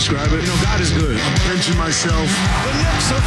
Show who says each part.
Speaker 1: describe it. God is good. I'm pinching myself.
Speaker 2: The Knicks have